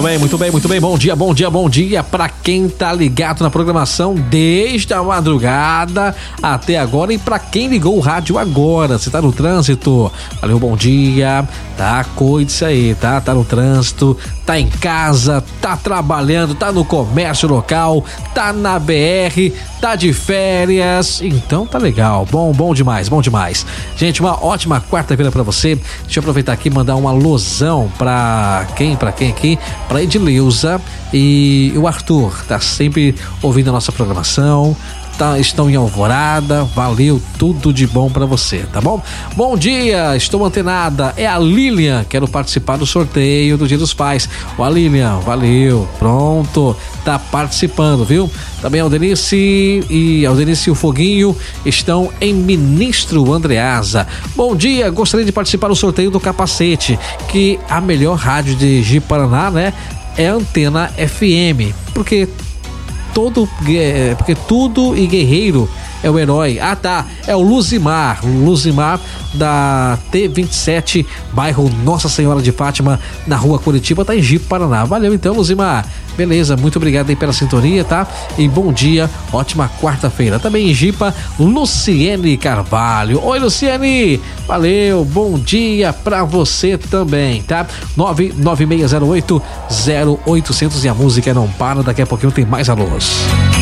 muito bem. Bom dia pra quem tá ligado na programação desde a madrugada até agora e pra quem ligou o rádio agora. Você tá no trânsito? Valeu, bom dia. Tá, cuide-se aí, tá? Tá no trânsito, tá em casa, tá trabalhando, tá no comércio local, tá na BR, tá de férias. Então tá legal. Bom demais. Gente, uma ótima quarta-feira pra você. Deixa eu aproveitar aqui e mandar um alôzão pra quem aqui? Pra Edileuza e o Arthur, tá sempre ouvindo a nossa programação, estão em Alvorada. Valeu, tudo de bom pra você, tá bom? Bom dia, estou antenada, é a Lilian, quero participar do sorteio do Dia dos Pais. Ó, Lilian, valeu, pronto, tá participando, viu? Também a Aldenice e o Foguinho estão em Ministro Andreasa. Bom dia, gostaria de participar do sorteio do capacete, que a melhor rádio de Ji-Paraná, né, é a Antena FM, porque tudo e guerreiro é o herói. Ah, tá, é o Luzimar da T27, bairro Nossa Senhora de Fátima, na rua Curitiba, tá em Ji-Paraná. Valeu então, Luzimar, beleza, muito obrigado aí pela sintonia, tá? E bom dia, ótima quarta-feira. Também em Jipa, Luciene Carvalho. Oi, Luciene, valeu, bom dia pra você também, tá? 99608-0800 e a música não para, daqui a pouquinho tem mais alôs.